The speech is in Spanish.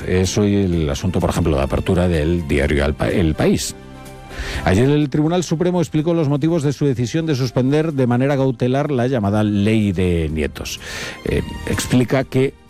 es hoy el asunto, por ejemplo, de apertura del diario El País. Ayer el Tribunal Supremo explicó los motivos de su decisión de suspender de manera cautelar la llamada Ley de Nietos. Explica que